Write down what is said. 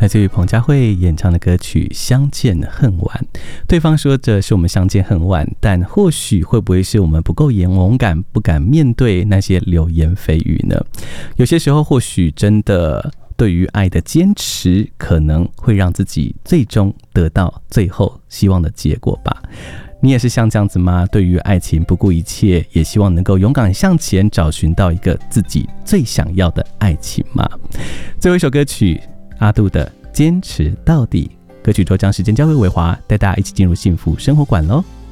来自于彭佳慧演唱的歌曲《相见恨晚》。对方说着是我们相见恨晚，但或许会不会是我们不够勇敢，不敢面对那些流言蜚语呢？有些时候或许真的对于爱的坚持，可能会让自己最终得到最后希望的结果吧。你也是像这样子吗？对于爱情不顾一切，也希望能够勇敢向前，找寻到一个自己最想要的爱情吗？最后一首歌曲，阿杜的《坚持到底》。歌曲就将时间交给伟华，带大家一起进入幸福生活馆咯。